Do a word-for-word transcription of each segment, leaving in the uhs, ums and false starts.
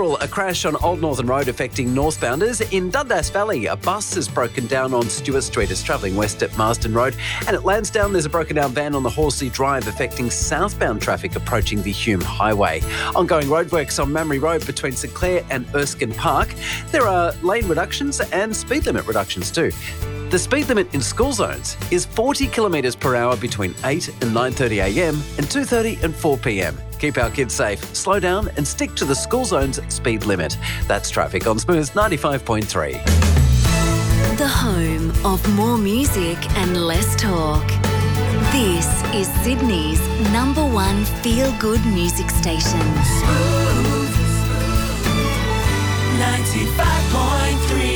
Rural, a crash on Old Northern Road affecting northbounders. In Dundas Valley, a bus has broken down on Stewart Street. It's travelling west at Marsden Road. And at Lansdowne, there's a broken down van on the Horsley Drive affecting southbound traffic approaching the Hume Highway. Ongoing roadworks on Mamre Road between St Clair and Erskine Park. There are lane reductions and speed limit reductions too. The speed limit in school zones is forty kilometres per hour between eight and nine thirty a m and two thirty and four p m. Keep our kids safe, slow down and stick to the school zone's speed limit. That's traffic on Smooth ninety-five point three. The home of more music and less talk. This is Sydney's number one feel-good music station. Smooth ninety-five point three.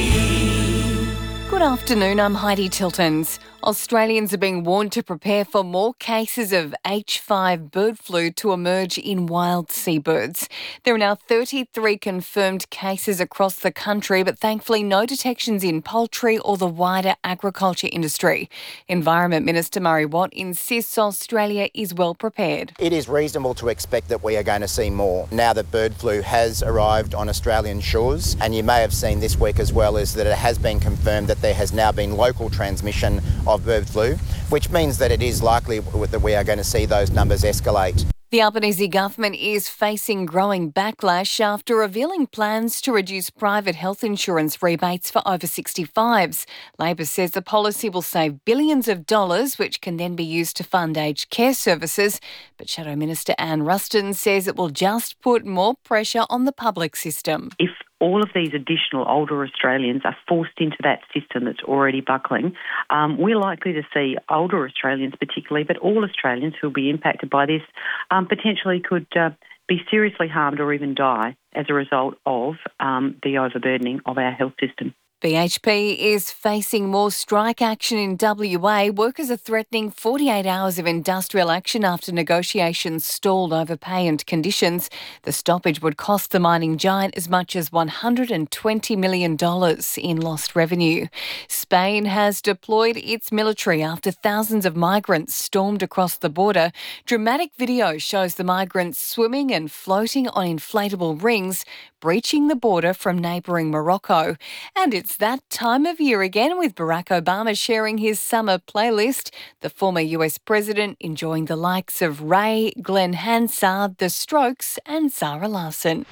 Good afternoon, I'm Heidi Tiltons. Australians are being warned to prepare for more cases of H five bird flu to emerge in wild seabirds. There are now thirty-three confirmed cases across the country, but thankfully no detections in poultry or the wider agriculture industry. Environment Minister Murray Watt insists Australia is well prepared. It is reasonable to expect that we are going to see more now that bird flu has arrived on Australian shores. And you may have seen this week as well is that it has been confirmed that there has now been local transmission of bird flu, which means that it is likely that we are going to see those numbers escalate. The Albanese government is facing growing backlash after revealing plans to reduce private health insurance rebates for over sixty-fives. Labor says the policy will save billions of dollars, which can then be used to fund aged care services. But Shadow Minister Anne Ruston says it will just put more pressure on the public system. If all of these additional older Australians are forced into that system that's already buckling, um, we're likely to see older Australians particularly, but all Australians who will be impacted by this um, potentially could uh, be seriously harmed or even die as a result of um, the overburdening of our health system. B H P is facing more strike action in W A. Workers are threatening forty-eight hours of industrial action after negotiations stalled over pay and conditions. The stoppage would cost the mining giant as much as one hundred twenty million dollars in lost revenue. Spain has deployed its military after thousands of migrants stormed across the border. Dramatic video shows the migrants swimming and floating on inflatable rings, breaching the border from neighbouring Morocco. And it's that time of year again, with Barack Obama sharing his summer playlist. The former U S president enjoying the likes of Ray, Glenn Hansard, The Strokes and Zara Larsson.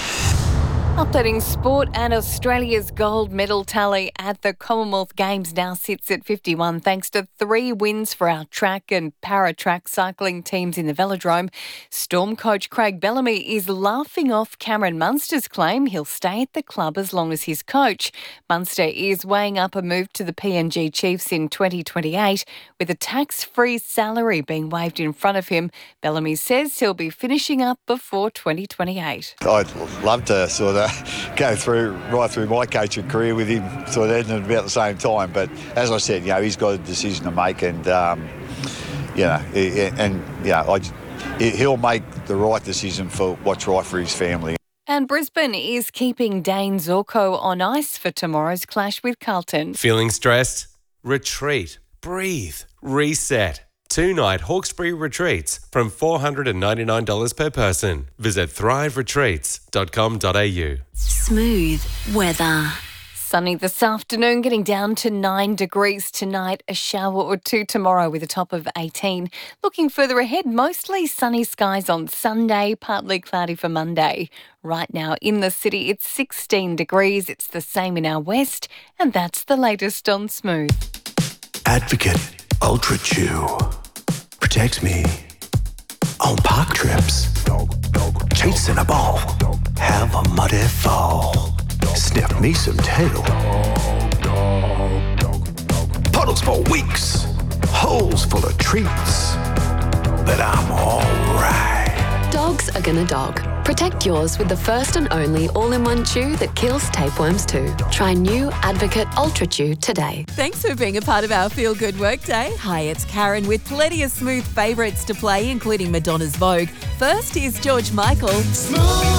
Updating sport, and Australia's gold medal tally at the Commonwealth Games now sits at fifty-one thanks to three wins for our track and para-track cycling teams in the velodrome. Storm coach Craig Bellamy is laughing off Cameron Munster's claim he'll stay at the club as long as he's coach. Munster is weighing up a move to the P N G Chiefs in twenty twenty-eight, with a tax-free salary being waved in front of him. Bellamy says he'll be finishing up before twenty twenty-eight. I'd love to sort of go through right through my coaching career with him sort of at about the same time, but as I said, you know, he's got a decision to make, and um, you know, and you know, I, he'll make the right decision for what's right for his family. And Brisbane is keeping Dane Zorko on ice for tomorrow's clash with Carlton. Feeling stressed? Retreat, breathe, reset. Two-night Hawkesbury retreats from four hundred ninety-nine dollars per person. Visit thrive retreats dot com dot a u. Smooth weather. Sunny this afternoon, getting down to nine degrees tonight. A shower or two tomorrow with a top of eighteen. Looking further ahead, mostly sunny skies on Sunday, partly cloudy for Monday. Right now in the city, it's sixteen degrees. It's the same in our west, and that's the latest on Smooth. Advocate Ultra Chew protects me on park trips, chasing a ball, have a muddy fall, sniff me some tail, puddles for weeks, holes full of treats, but I'm alright. Dogs are gonna dog. Protect yours with the first and only all-in-one chew that kills tapeworms too. Try new Advocate Ultra Chew today. Thanks for being a part of our Feel Good Workday. Hi, it's Karen with plenty of Smooth favourites to play, including Madonna's Vogue. First is George Michael. Smooth.